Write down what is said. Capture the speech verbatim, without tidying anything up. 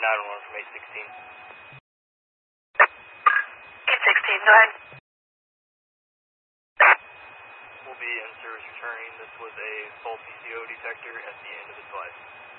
nine one one from eight sixteen. eight sixteen, go ahead. We'll be in service returning. This was a faulty C O detector at the end of its life.